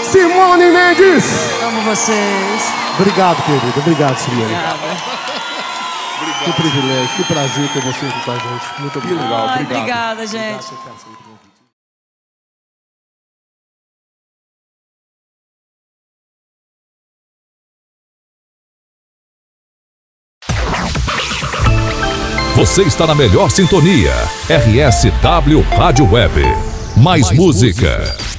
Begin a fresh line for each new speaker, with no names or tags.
Simone Mendes.
Amo vocês.
Obrigado, querido. Obrigado, Simone.
Obrigada.
Que privilégio, que prazer ter você aqui com a gente. Muito obrigado.
Ai, obrigada, gente.
Você está na melhor sintonia. RSW Rádio Web. Mais música.